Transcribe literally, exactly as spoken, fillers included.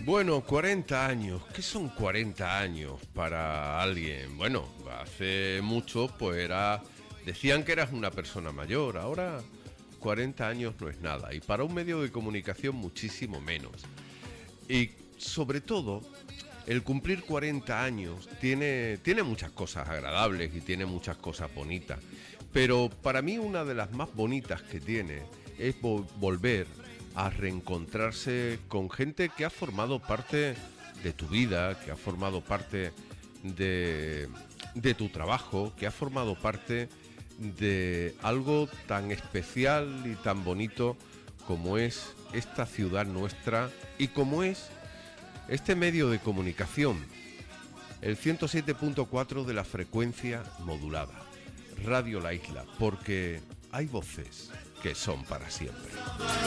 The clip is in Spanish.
Bueno, cuarenta años. ¿Qué son cuarenta años para alguien? Bueno, hace mucho pues era... Decían que eras una persona mayor. Ahora cuarenta años no es nada. Y para un medio de comunicación muchísimo menos. Y sobre todo, el cumplir cuarenta años tiene, tiene muchas cosas agradables y tiene muchas cosas bonitas. Pero para mí una de las más bonitas que tiene es vo- volver a reencontrarse con gente que ha formado parte de tu vida, que ha formado parte de, de tu trabajo, que ha formado parte de algo tan especial y tan bonito como es esta ciudad nuestra y como es este medio de comunicación, el ciento siete punto cuatro de la frecuencia modulada, Radio La Isla, porque hay voces que son para siempre.